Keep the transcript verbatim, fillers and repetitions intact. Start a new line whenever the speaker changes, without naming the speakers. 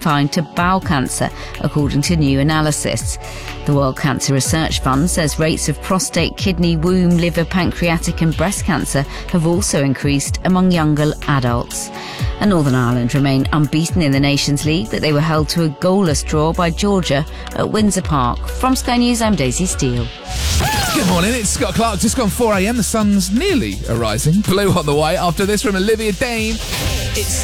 confined to bowel cancer, according to new analysis. The World Cancer Research Fund says rates of prostate, kidney, womb, liver, pancreatic and breast cancer have also increased among younger adults. And Northern Ireland remain unbeaten in the Nations League, but they were held to a goalless draw by Georgia at Windsor Park. From Sky News, I'm Daisy Steele.
Good morning, it's Scott Clark. Just gone four a.m. The sun's nearly arising. Blue on the way after this from Olivia Dane. It's